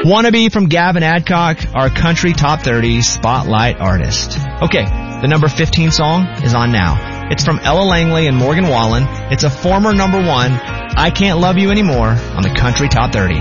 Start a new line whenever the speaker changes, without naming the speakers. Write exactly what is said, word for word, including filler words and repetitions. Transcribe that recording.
Wannabe from Gavin Adcock, our country top thirty spotlight artist. Okay, the number fifteen song is on now. It's from Ella Langley and Morgan Wallen. It's a former number one, I Can't Love You Anymore, on the country top thirty.